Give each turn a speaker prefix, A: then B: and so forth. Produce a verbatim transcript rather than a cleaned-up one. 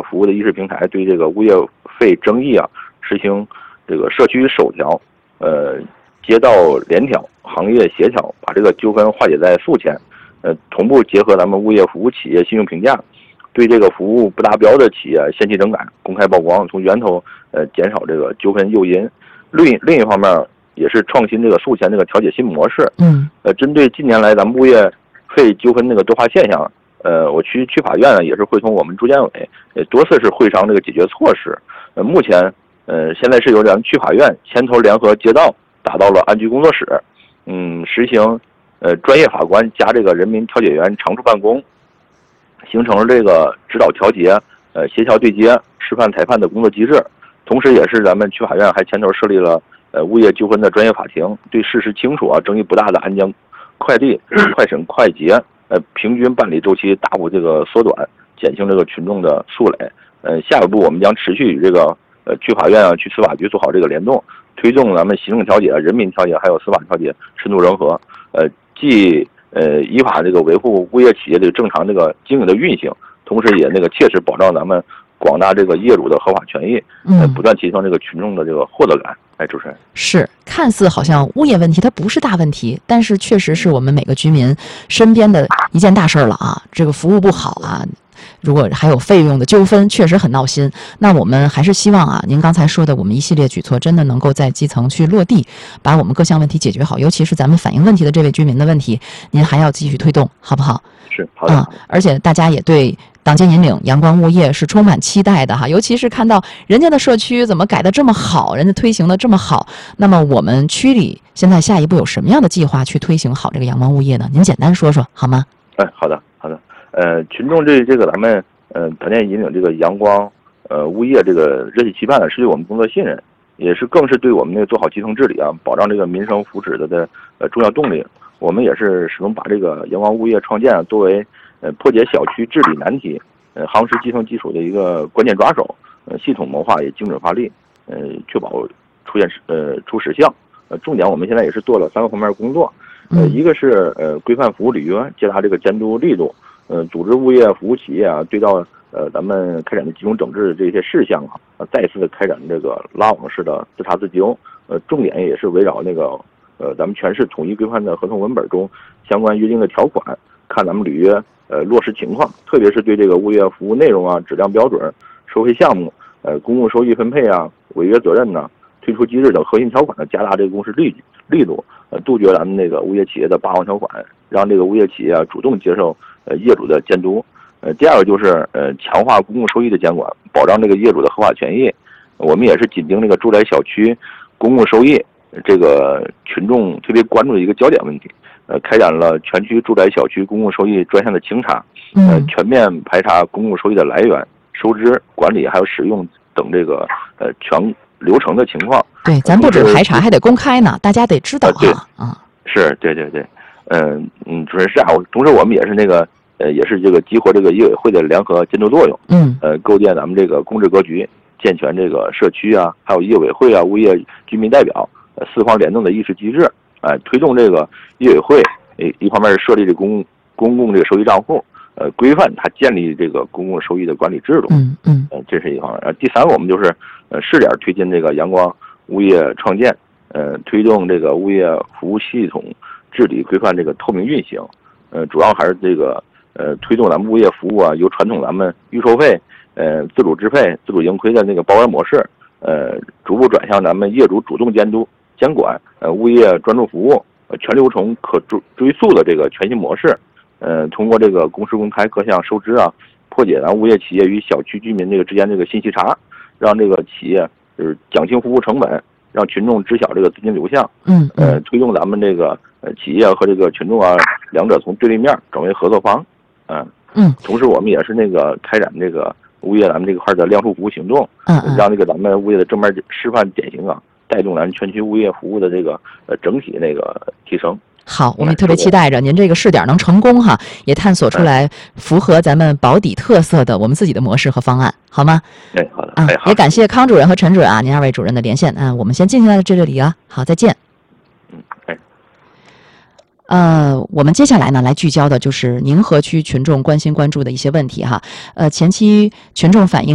A: 服务的议事平台对这个物业费争议啊实行这个社区首条，呃，街道联调，行业协调，把这个纠纷化解在诉前，呃，同步结合咱们物业服务企业信用评价，对这个服务不达标的企业限期整改，公开曝光，从源头呃减少这个纠纷诱因。另另一方面，也是创新这个诉前这个调解新模式。
B: 嗯，
A: 呃，针对近年来咱们物业费纠纷这个多发现象，呃，我区区法院呢也是会同我们住建委，也多次是会商这个解决措施。呃，目前呃现在是由咱们区法院牵头联合街道打造了安居工作室，嗯，实行呃专业法官加这个人民调解员常驻办公，形成了这个指导调解、呃协调对接、示范裁判的工作机制。同时，也是咱们区法院还牵头设立了呃物业纠纷的专业法庭，对事实清楚啊、争议不大的案件快递、快审快结，呃平均办理周期大幅这个缩短，减轻这个群众的诉累。呃，下一步我们将持续与这个呃区法院啊、区司法局做好这个联动，推动咱们行政调解、人民调解还有司法调解深度融合，呃，既呃依法这个维护物业企业的正常这个经营的运行，同时也那个切实保障咱们广大这个业主的合法权益，呃，不断提升这个群众的这个获得感。哎，主持人，
B: 是看似好像物业问题它不是大问题，但是确实是我们每个居民身边的一件大事了啊！这个服务不好啊，如果还有费用的纠纷，确实很闹心。那我们还是希望啊，您刚才说的我们一系列举措真的能够在基层去落地，把我们各项问题解决好，尤其是咱们反映问题的这位居民的问题，您还要继续推动，好不好？
A: 是，好的。
B: 啊，而且大家也对党建引领阳光物业是充满期待的哈，尤其是看到人家的社区怎么改得这么好，人家推行的这么好，那么我们区里现在下一步有什么样的计划去推行好这个阳光物业呢？您简单说说好吗？
A: 哎，好的，好的。呃，群众对这个咱们呃党建引领这个阳光呃物业这个热切期盼呢，是对我们工作信任，也是更是对我们那个做好基层治理啊，保障这个民生福祉的的呃重要动力。我们也是始终把这个阳光物业创建啊作为呃破解小区治理难题、呃夯实基层基础的一个关键抓手，呃系统谋划也精准发力，呃确保出现呃出实效。呃重点我们现在也是做了三个方面工作，呃一个是呃规范服务履约，加大这个监督力度，呃组织物业服务企业啊对照呃咱们开展的集中整治这些事项啊，呃再次开展这个拉网式的自查自纠，呃重点也是围绕那个。呃，咱们全市统一规范的合同文本中相关约定的条款，看咱们履约呃落实情况，特别是对这个物业服务内容啊、质量标准、收费项目、呃公共收益分配啊、违约责任呢、退出机制等核心条款呢，加大这个公示力力度，呃杜绝咱们那个物业企业的霸王条款，让这个物业企业啊主动接受呃业主的监督。呃，第二个就是呃强化公共收益的监管，保障这个业主的合法权益。我们也是紧盯这个住宅小区公共收益。这个群众特别关注的一个焦点问题，呃，开展了全区住宅小区公共收益专项的清查，呃，全面排查公共收益的来源、收支、管理还有使用等这个呃全流程的情况。
B: 对，咱不止排查，还得公开呢，大家得知道哈。
A: 啊，是，对对对，嗯嗯，主持人是啊，同时我们也是那个呃，也是这个激活这个业委会的联合监督作用，
B: 嗯，
A: 呃，构建咱们这个公治格局，健全这个社区啊，还有业委会啊、物业居民代表。四方联动的议事机制，哎、呃，推动这个业委会，一一方面是设立这公公共这个收益账户，呃，规范它建立这个公共收益的管理制度，
B: 嗯嗯，
A: 呃，这是一方面。呃，第三个我们就是呃试点推进这个阳光物业创建，呃，推动这个物业服务系统治理规范这个透明运行，呃，主要还是这个呃推动咱们物业服务啊，由传统咱们预收费、呃自主支配、自主盈亏的那个包圆模式，呃，逐步转向咱们业主主动监督。监管呃物业专注服务，呃全流程可追追溯的这个全新模式，呃通过这个公示公开各项收支啊，破解咱物业企业与小区居民这个之间这个信息差，让这个企业就是减轻服务成本，让群众知晓这个资金流向，
B: 嗯
A: 呃推动咱们这个呃企业和这个群众啊两者从对立面转为合作方，嗯、呃、
B: 嗯，
A: 同时我们也是那个开展这个物业咱们这块的亮数服务行动，
B: 嗯嗯，
A: 让这个咱们物业的正面示范典型啊。带动咱全区物业服务的这个呃整体那个提升。
B: 好，我们特别期待着您这个试点能成功哈，也探索出来符合咱们保底特色的我们自己的模式和方案，好吗？
A: 哎，好的。
B: 啊，
A: 哎，好。
B: 也感谢康主任和陈主任啊，您二位主任的连线。嗯，我们先进行到这里啊，好，再见。
A: 嗯，哎。
B: 呃，我们接下来呢，来聚焦的就是宁河区群众关心关注的一些问题哈。呃，前期群众反映。